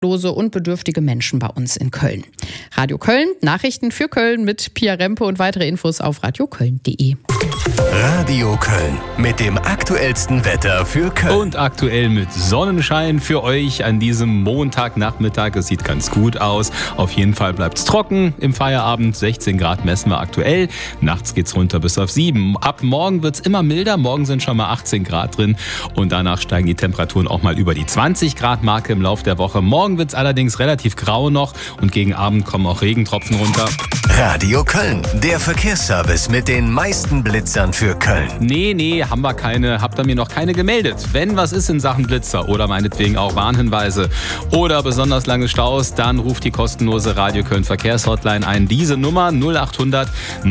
obdachlose und bedürftige Menschen bei uns in Köln. Radio Köln, Nachrichten für Köln mit Pia Rempe und weitere Infos auf radioköln.de. Radio Köln mit dem aktuellsten Wetter für Köln. Und aktuell mit Sonnenschein für euch an diesem Montagnachmittag. Es sieht ganz gut aus. Auf jeden Fall bleibt es trocken im Feierabend. 16 Grad messen wir aktuell. Nachts geht's runter bis auf 7. Ab morgen wird's immer milder. Morgen sind schon mal 18 Grad drin. Und danach steigen die Temperaturen auch mal über die 20 Grad Marke im Lauf der Woche. Morgen wird's allerdings relativ grau noch. Und gegen Abend kommen auch Regentropfen runter. Radio Köln, der Verkehrsservice mit den meisten Blitzern für Köln. Nee, haben wir keine. Habt ihr mir noch keine gemeldet? Wenn was ist in Sachen Blitzer oder meinetwegen auch Warnhinweise oder besonders lange Staus, dann ruft die kostenlose Radio Köln Verkehrshotline ein. Diese Nummer 0800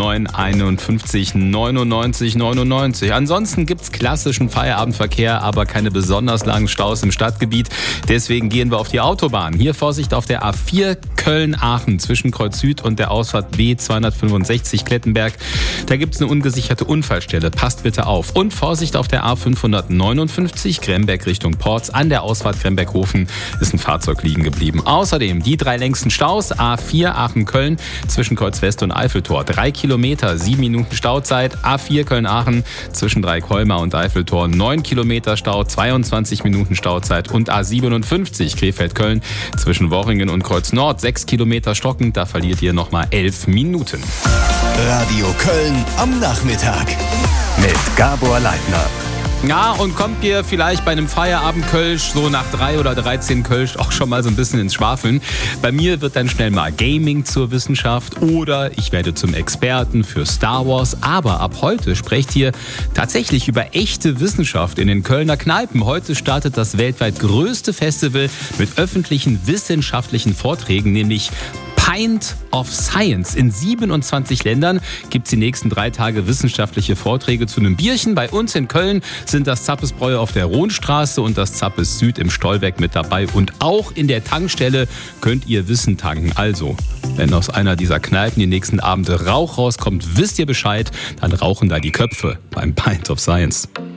951 99 99. Ansonsten gibt's klassischen Feierabendverkehr, aber keine besonders langen Staus im Stadtgebiet. Deswegen gehen wir auf die Autobahn. Hier Vorsicht auf der A4 Köln-Aachen zwischen Kreuz Süd und der Ausfahrt B265 Klettenberg. Da gibt's eine ungesicherte Unfallstelle. Passt bitte auf. Und Vorsicht auf der A559 Gremberg Richtung Porz. An der Ausfahrt Gremberghofen ist ein Fahrzeug liegen geblieben. Außerdem die 3 längsten Staus. A4 Aachen-Köln zwischen Kreuz West und Eiffeltor. 3 Kilometer, 7 Minuten Stauzeit. A4 Köln-Aachen zwischen Dreieckholmer und Eiffeltor. 9 Kilometer Stau, 22 Minuten Stauzeit. Und A57 Krefeld-Köln zwischen Worringen und Kreuz Nord. 6 Kilometer stockend, da verliert ihr nochmal 11 Minuten. Radio Köln am Nachmittag mit Gabor Leitner. Ja, und kommt ihr vielleicht bei einem Feierabend-Kölsch so nach 3 oder 13 Kölsch auch schon mal so ein bisschen ins Schwafeln? Bei mir wird dann schnell mal Gaming zur Wissenschaft oder ich werde zum Experten für Star Wars. Aber ab heute sprecht ihr tatsächlich über echte Wissenschaft in den Kölner Kneipen. Heute startet das weltweit größte Festival mit öffentlichen wissenschaftlichen Vorträgen, nämlich Pint of Science. In 27 Ländern gibt es die nächsten 3 Tage wissenschaftliche Vorträge zu einem Bierchen. Bei uns in Köln sind das Zappesbräu auf der Rohnstraße und das Zappes Süd im Stollwerk mit dabei. Und auch in der Tankstelle könnt ihr Wissen tanken. Also, wenn aus einer dieser Kneipen die nächsten Abende Rauch rauskommt, wisst ihr Bescheid. Dann rauchen da die Köpfe beim Pint of Science.